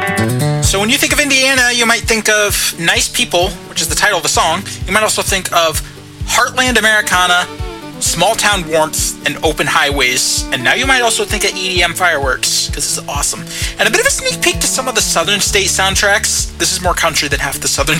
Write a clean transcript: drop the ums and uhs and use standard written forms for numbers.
So when you think of Indiana, you might think of Nice People, which is the title of the song. You might also think of Heartland Americana, Small Town Warmth, and Open Highways. And now you might also think of EDM Fireworks, because this is awesome. And a bit of a sneak peek to some of the Southern State soundtracks. This is more country than half the Southern